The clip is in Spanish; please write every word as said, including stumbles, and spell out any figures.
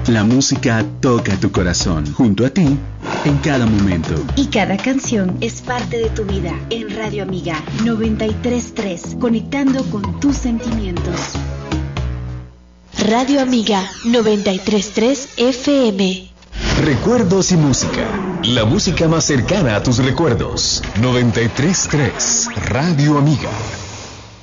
La música toca tu corazón, junto a ti, en cada momento. Y cada canción es parte de tu vida. En Radio Amiga noventa y tres punto tres, conectando con tus sentimientos. Radio Amiga noventa y tres punto tres F M. Recuerdos y música. La música más cercana a tus recuerdos. noventa y tres punto tres Radio Amiga.